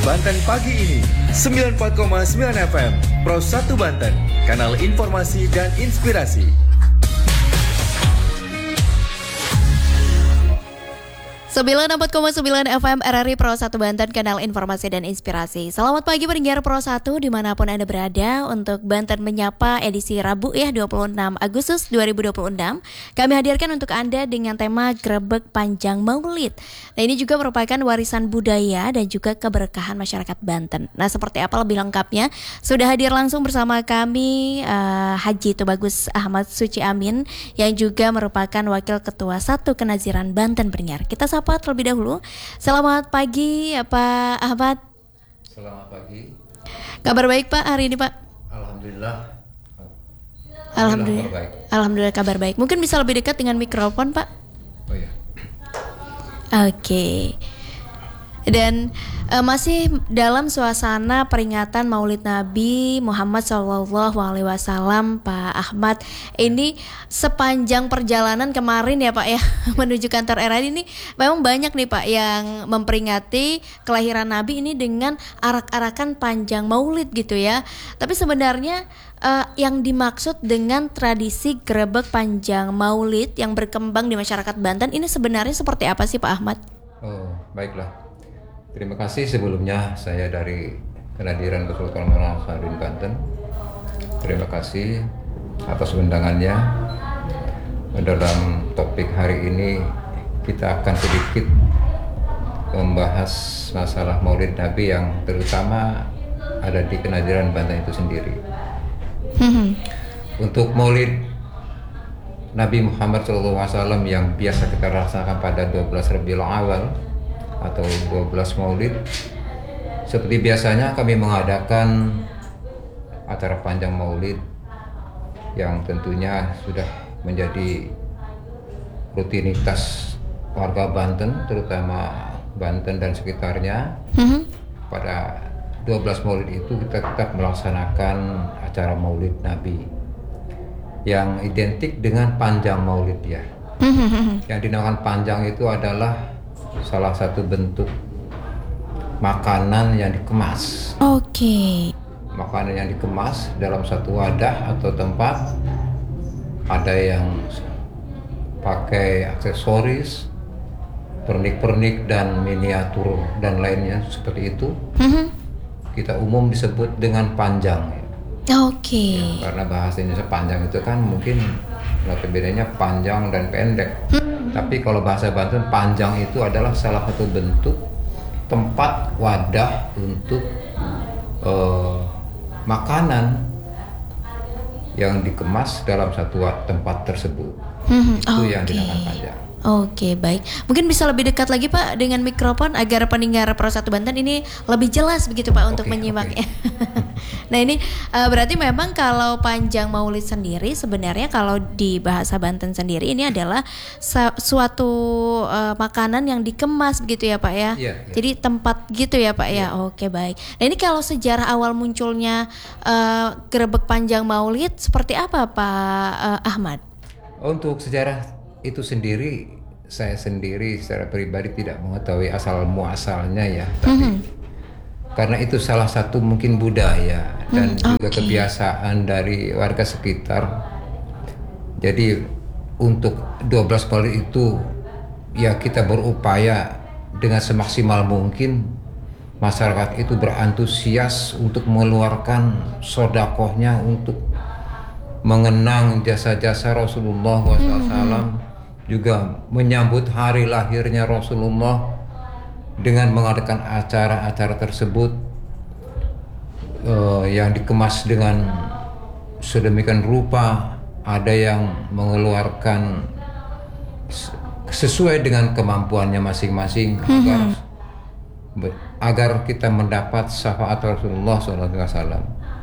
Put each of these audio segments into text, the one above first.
Banten pagi ini 94,9 FM Pro 1 Banten, kanal informasi dan inspirasi. 94,9 FM RRI Pro 1 Banten, kanal informasi dan inspirasi. Selamat pagi pendengar Pro 1 dimanapun Anda berada. Untuk Banten Menyapa edisi Rabu 26 Agustus 2026, kami hadirkan untuk Anda dengan tema Grebek Panjang Maulid. Nah, ini juga merupakan warisan budaya dan juga keberkahan masyarakat Banten. Nah, seperti apa lebih lengkapnya? Sudah hadir langsung bersama kami Haji Tubagus Ahmad Suci Amin, yang juga merupakan Wakil Ketua 1 Kenaziran Banten pendengar. Kita sapa terlebih dahulu. Selamat pagi Pak Ahmad. Selamat pagi. Kabar baik Pak hari ini Pak? Alhamdulillah kabar baik. Mungkin bisa lebih dekat dengan mikrofon Pak. Oh iya. Oke. Dan masih dalam suasana peringatan Maulid Nabi Muhammad SAW, Pak Ahmad. Ini sepanjang perjalanan kemarin ya Pak ya, menuju kantor RRI ini memang banyak nih Pak yang memperingati kelahiran Nabi ini dengan arak-arakan panjang Maulid gitu ya. Tapi sebenarnya yang dimaksud dengan tradisi grebek panjang Maulid yang berkembang di masyarakat Banten ini sebenarnya seperti apa sih Pak Ahmad? Oh, baiklah. Terima kasih sebelumnya, saya dari Kenadiran Kesultanan Maulid Banten. Terima kasih atas undangannya. Dalam topik hari ini kita akan sedikit membahas masalah Maulid Nabi yang terutama ada di Kenadiran Banten itu sendiri. Untuk Maulid Nabi Muhammad SAW yang biasa kita laksanakan pada 12 Rabiul Awal atau 12 Maulid, seperti biasanya kami mengadakan acara panjang Maulid yang tentunya sudah menjadi rutinitas warga Banten, terutama Banten dan sekitarnya. Pada 12 Maulid itu kita tetap melaksanakan acara Maulid Nabi yang identik dengan panjang Maulid ya. Yang dinamakan panjang itu adalah salah satu bentuk makanan yang dikemas. Oke. Makanan yang dikemas dalam satu wadah atau tempat. Ada yang pakai aksesoris, pernik-pernik dan miniatur dan lainnya seperti itu. Kita umum disebut dengan panjang. Oke. Ya, karena bahasa Indonesia panjang itu kan mungkin bedanya panjang dan pendek. Tapi kalau bahasa Banten, panjang itu adalah salah satu bentuk tempat wadah untuk makanan yang dikemas dalam satu tempat tersebut. Itu yang dinamakan panjang. Oke, baik. Mungkin bisa lebih dekat lagi Pak dengan mikrofon agar pendengar Pro 1 Banten ini lebih jelas begitu Pak untuk menyimaknya. Nah ini berarti memang kalau panjang Maulid sendiri sebenarnya kalau di bahasa Banten sendiri ini adalah suatu makanan yang dikemas begitu ya Pak ya. Yeah. Jadi tempat gitu ya Pak ya. Oke, baik. Nah ini kalau sejarah awal munculnya grebek panjang Maulid seperti apa Pak Ahmad? Untuk sejarah itu sendiri, saya sendiri secara pribadi tidak mengetahui asal muasalnya ya, tapi karena itu salah satu mungkin budaya dan juga kebiasaan dari warga sekitar. Jadi untuk 12 Maulid itu ya kita berupaya dengan semaksimal mungkin masyarakat itu berantusias untuk mengeluarkan sedekahnya untuk mengenang jasa-jasa Rasulullah SAW, juga menyambut hari lahirnya Rasulullah dengan mengadakan acara-acara tersebut yang dikemas dengan sedemikian rupa. Ada yang mengeluarkan sesuai dengan kemampuannya masing-masing agar kita mendapat syafaat Rasulullah SAW.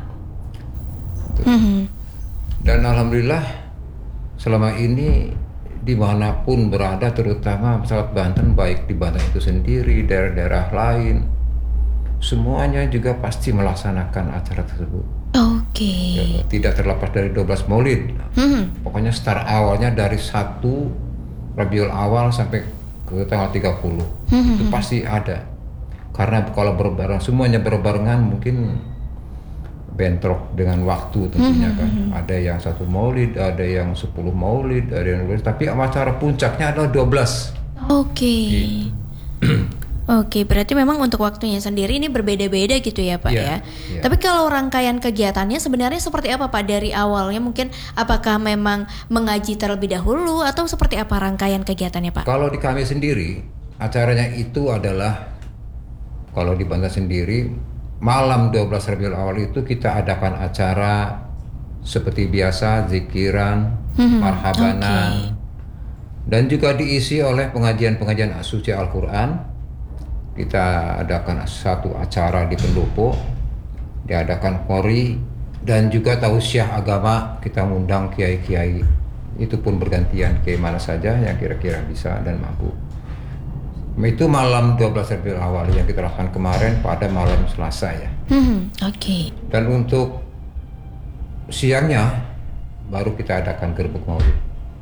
Dan alhamdulillah selama ini dimanapun berada, terutama masyarakat Banten, baik di Banten itu sendiri, daerah-daerah lain, semuanya juga pasti melaksanakan acara tersebut. Oke. Ya, tidak terlepas dari 12 Maulid. Pokoknya start awalnya dari 1 Rabiul Awal sampai ke tanggal 30. Itu pasti ada. Karena kalau semuanya berbarengan mungkin bentrok dengan waktu tentunya kan. Ada yang 1 maulid, ada yang 10 maulid, ada yang 12, tapi acara puncaknya adalah 12. Oke. Gitu. Oke, berarti memang untuk waktunya sendiri ini berbeda-beda gitu ya Pak ya. Tapi kalau rangkaian kegiatannya sebenarnya seperti apa Pak dari awalnya, mungkin apakah memang mengaji terlebih dahulu atau seperti apa rangkaian kegiatannya Pak? Kalau di kami sendiri, acaranya itu adalah, kalau di Banten sendiri, malam 12 Rabiul Awal itu kita adakan acara seperti biasa, zikiran, marhabanan, dan juga diisi oleh pengajian-pengajian suci Al-Quran. Kita adakan satu acara di pendopo, diadakan qori, dan juga tausiah agama. Kita mengundang kiai-kiai, itu pun bergantian, kiai mana saja yang kira-kira bisa dan mampu. Itu malam 12 Rabiul Awal yang kita lakukan kemarin pada malam Selasa ya. Oke. Dan untuk siangnya baru kita adakan gerbek maulid.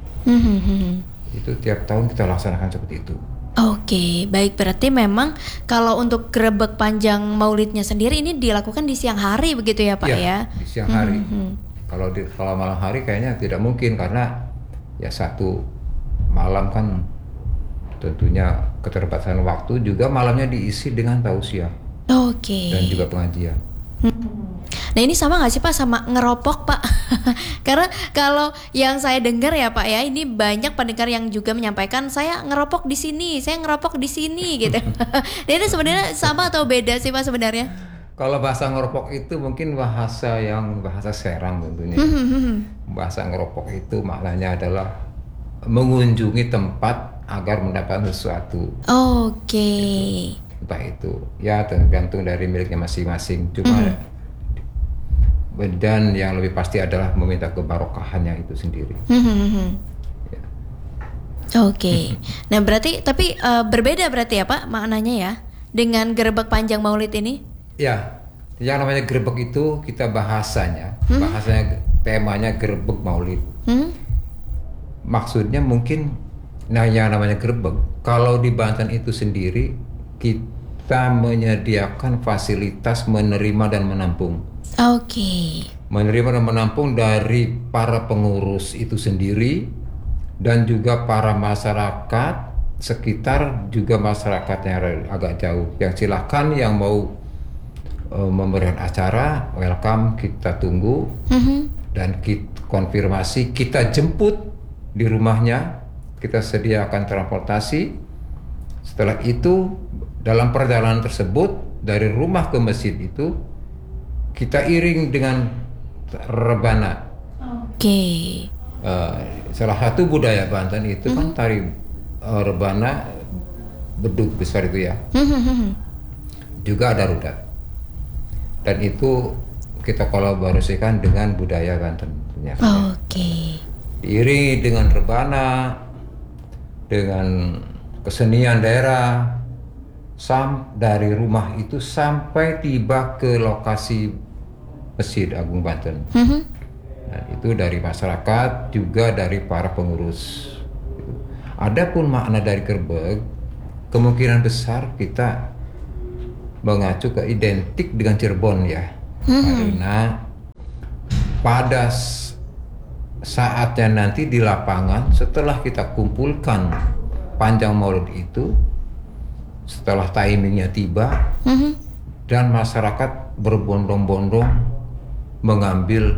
Itu tiap tahun kita laksanakan seperti itu. Oke, baik, berarti memang kalau untuk gerebek panjang maulidnya sendiri ini dilakukan di siang hari begitu ya Pak ya? Di siang hari. Kalau malam hari kayaknya tidak mungkin, karena ya satu malam kan tentunya keterbatasan waktu, juga malamnya diisi dengan tausiah. Oke. Dan juga pengajian. Nah ini sama nggak sih Pak sama ngeropok Pak? Karena kalau yang saya dengar ya Pak ya, ini banyak pendengar yang juga menyampaikan saya ngeropok di sini, saya ngeropok di sini gitu. Nah ini sebenarnya sama atau beda sih Pak sebenarnya? Kalau bahasa ngeropok itu mungkin bahasa Serang tentunya. Bahasa ngeropok itu maknanya adalah mengunjungi tempat agar mendapatkan sesuatu. Oke. Entah itu ya tergantung dari miliknya masing-masing. Cuma dan yang lebih pasti adalah meminta kebarokahannya itu sendiri. Ya. Oke. Nah berarti tapi berbeda berarti ya Pak maknanya ya dengan gerebek panjang maulid ini? Ya, yang namanya gerebek itu kita bahasanya temanya gerebek maulid. Maksudnya mungkin, nah yang namanya gerebek, kalau di Banten itu sendiri kita menyediakan fasilitas menerima dan menampung. Oke. Menerima dan menampung dari para pengurus itu sendiri dan juga para masyarakat sekitar, juga masyarakat yang agak jauh. Yang silakan yang mau memberikan acara, welcome, kita tunggu dan kita konfirmasi, kita jemput di rumahnya, kita sediakan transportasi. Setelah itu dalam perjalanan tersebut dari rumah ke masjid itu kita iring dengan rebana. Oke. Salah satu budaya Banten itu kan tari rebana, bedug besar itu ya. Juga ada rudat. Dan itu kita kolaborasikan dengan budaya Banten. Oke. Diiringi dengan rebana, dengan kesenian daerah, dari rumah itu sampai tiba ke lokasi Masjid Agung Banten. Dan itu dari masyarakat, juga dari para pengurus. Adapun makna dari gerbek, kemungkinan besar kita mengacu ke identik dengan Cirebon ya. Karena pada saatnya nanti di lapangan, setelah kita kumpulkan panjang maulid itu, setelah timingnya tiba, dan masyarakat berbondong-bondong mengambil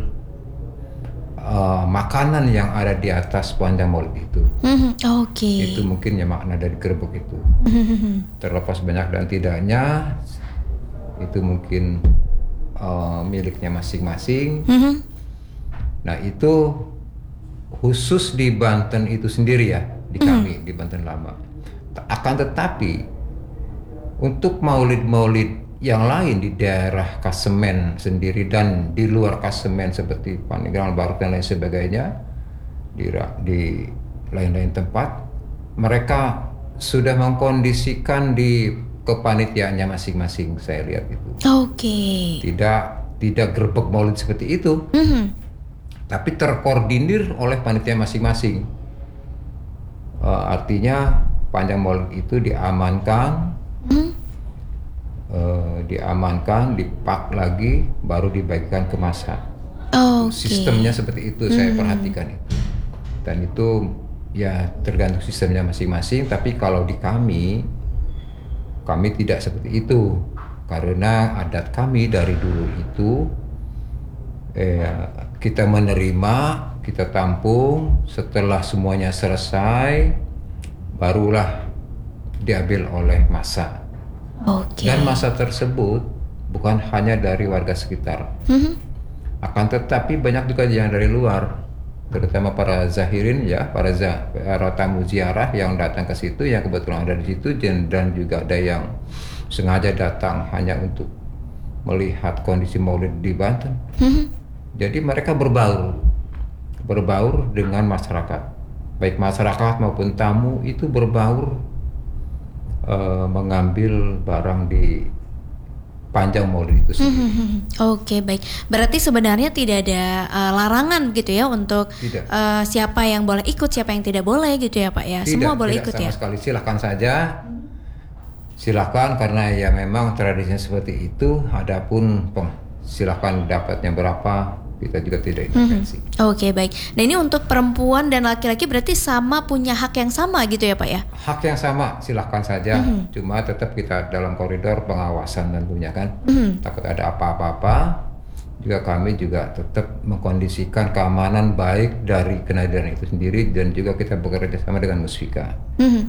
makanan yang ada di atas panjang maulid itu. Oke. Itu mungkin ya makna dari gerbek itu. Terlepas banyak dan tidaknya, itu mungkin miliknya masing-masing. Nah itu khusus di Banten itu sendiri ya, di kami di Banten Lama. Akan tetapi untuk maulid-maulid yang lain di daerah Kasemen sendiri dan di luar Kasemen seperti Paneglang Barat dan lain sebagainya, di lain-lain tempat, mereka sudah mengkondisikan di kepanitiaannya masing-masing, saya lihat itu. Oke. Tidak gerbek maulid seperti itu, tapi terkoordinir oleh panitia masing-masing. Artinya panjang maulid itu diamankan, diamankan, dipak lagi, baru dibagikan ke massa. Sistemnya seperti itu saya perhatikan itu. Dan itu ya tergantung sistemnya masing-masing. Tapi kalau di kami tidak seperti itu, karena adat kami dari dulu itu kita menerima, kita tampung, setelah semuanya selesai, barulah diambil oleh massa. Dan massa tersebut bukan hanya dari warga sekitar, akan tetapi banyak juga yang dari luar, terutama para zahirin ya, para tamu ziarah yang datang ke situ, yang kebetulan ada di situ, dan juga ada yang sengaja datang hanya untuk melihat kondisi maulid di Banten. Jadi mereka berbaur dengan masyarakat, baik masyarakat maupun tamu itu berbaur mengambil barang di panjang maulid itu sendiri. Oke, baik. Berarti sebenarnya tidak ada larangan gitu ya untuk siapa yang boleh ikut, siapa yang tidak boleh gitu ya Pak ya? Semua boleh ikut ya? Tidak, sama sekali. Silahkan saja. Silahkan, karena ya memang tradisinya seperti itu. Adapun silahkan dapatnya berapa, kita juga tidak intervensi. Oke, baik. Nah ini untuk perempuan dan laki-laki berarti sama punya hak yang sama gitu ya Pak ya? Hak yang sama, silahkan saja. Cuma tetap kita dalam koridor pengawasan tentunya kan. Takut ada apa-apa. Juga kami juga tetap mengkondisikan keamanan baik dari kenadiran itu sendiri, dan juga kita bekerja sama dengan Musfika.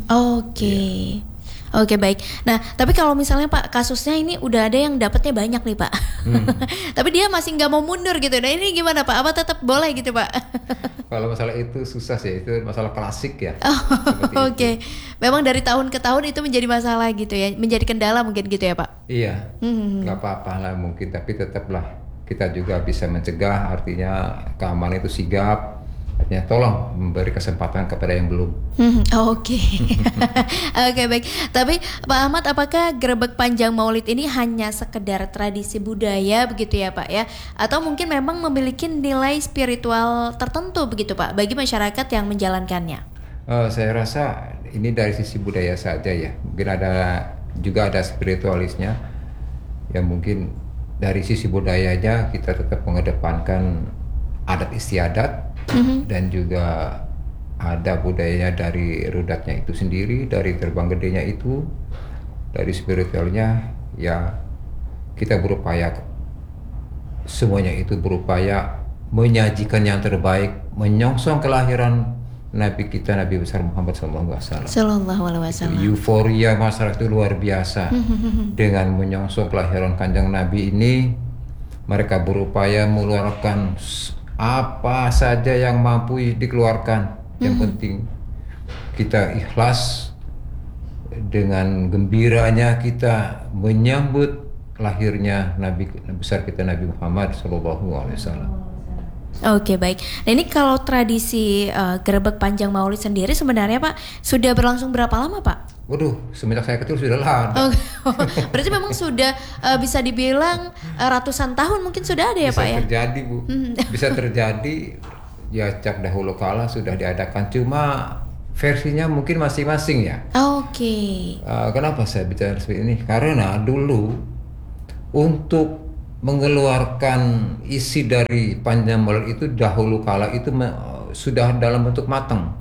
Oke, baik. Nah, tapi kalau misalnya Pak kasusnya ini udah ada yang dapatnya banyak nih Pak, tapi dia masih nggak mau mundur gitu. Nah ini gimana Pak? Apa tetap boleh gitu Pak? Kalau masalah itu susah sih, itu masalah klasik ya. Oke. Memang dari tahun ke tahun itu menjadi masalah gitu ya, menjadi kendala mungkin gitu ya Pak? Iya, nggak apa-apa lah mungkin, tapi tetaplah kita juga bisa mencegah, artinya keamanan itu sigap. Artinya tolong memberi kesempatan kepada yang belum. Oke, baik. Tapi Pak Ahmad, apakah Grebek Panjang Maulid ini hanya sekedar tradisi budaya begitu ya Pak ya? Atau mungkin memang memiliki nilai spiritual tertentu begitu Pak bagi masyarakat yang menjalankannya? Saya rasa ini dari sisi budaya saja ya. Mungkin juga ada spiritualisnya. Ya mungkin dari sisi budayanya kita tetap mengedepankan adat istiadat. Dan juga ada budayanya dari rudatnya itu sendiri, dari terbang gedenya itu, dari spiritualnya ya kita berupaya, semuanya itu berupaya menyajikan yang terbaik, menyongsong kelahiran Nabi kita, Nabi besar Muhammad SAW. Euforia masyarakat itu luar biasa. Dengan menyongsong kelahiran kanjeng Nabi ini, mereka berupaya mengeluarkan apa saja yang mampu dikeluarkan. Yang penting kita ikhlas, dengan gembiranya kita menyambut lahirnya Nabi besar kita Nabi Muhammad SAW. Oke, baik. Nah ini kalau tradisi Grebek Panjang Maulid sendiri sebenarnya Pak sudah berlangsung berapa lama Pak? Waduh, semenjak saya kecil sudah lama. Berarti memang sudah bisa dibilang ratusan tahun mungkin sudah ada ya Pak ya? Bisa terjadi Bu, bisa terjadi ya, sejak dahulu kala sudah diadakan, cuma versinya mungkin masing-masing ya. Oke. Kenapa saya bicara seperti ini? Karena dulu untuk mengeluarkan isi dari Panjang Maulid itu dahulu kala itu sudah dalam bentuk matang.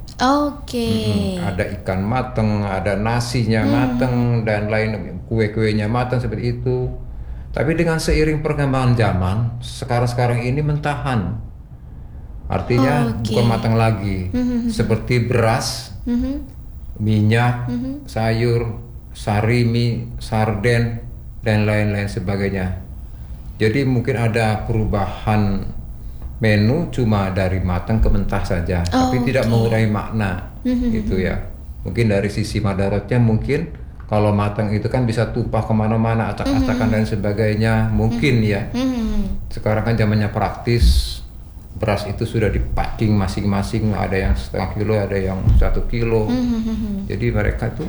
Ada ikan matang, ada nasinya matang, dan lain kue-kuenya matang seperti itu. Tapi dengan seiring perkembangan zaman, sekarang ini mentahan. Artinya bukan matang lagi, seperti beras, minyak, sayur, sarimi, sarden, dan lain-lain sebagainya. Jadi mungkin ada perubahan menu cuma dari matang ke mentah saja, tapi tidak mengurangi makna gitu ya. Mungkin dari sisi madarotnya, mungkin kalau matang itu kan bisa tumpah kemana-mana, acak-acakan dan sebagainya mungkin ya. Sekarang kan zamannya praktis, beras itu sudah dipacking masing-masing, ada yang setengah kilo, ada yang 1 kilo. Jadi mereka tuh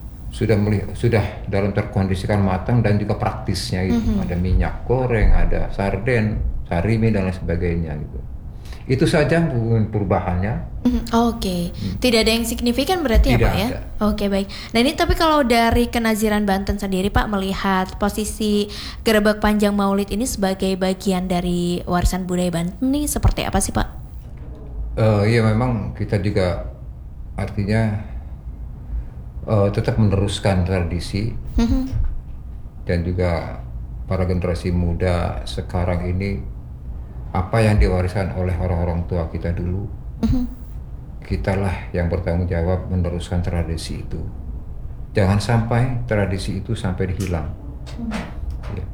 sudah dalam terkondisikan matang, dan juga praktisnya itu ada minyak goreng, ada sarden, sarimi dan lain sebagainya gitu. Itu saja perubahannya. Oke. Tidak ada yang signifikan berarti ya Tidak Pak ya? ada. Oke, baik. Nah ini tapi kalau dari Kenaziran Banten sendiri Pak, melihat posisi Gerebek Panjang Maulid ini sebagai bagian dari warisan budaya Banten nih seperti apa sih Pak? Ya memang kita juga artinya tetap meneruskan tradisi dan juga para generasi muda sekarang ini apa yang diwariskan oleh orang-orang tua kita dulu, kitalah yang bertanggung jawab meneruskan tradisi itu. Jangan sampai tradisi itu sampai hilang. Ya.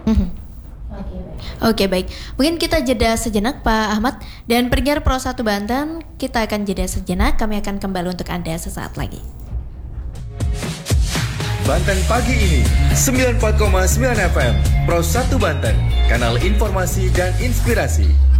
Oke, baik. Mungkin kita jeda sejenak Pak Ahmad, dan pendengar Pro 1 Banten, kita akan jeda sejenak. Kami akan kembali untuk Anda sesaat lagi. Banten Pagi ini 94,9 FM Pro 1 Banten, kanal informasi dan inspirasi.